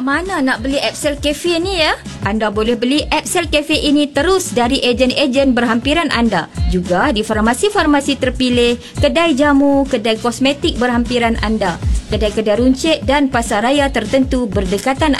mana nak beli Epsel Cafe ni ya? Anda boleh beli Epsel Cafe ini terus dari ejen-ejen berhampiran anda. Juga di farmasi-farmasi terpilih, kedai jamu, kedai kosmetik berhampiran anda, kedai-kedai runcit dan pasaraya tertentu berdekatan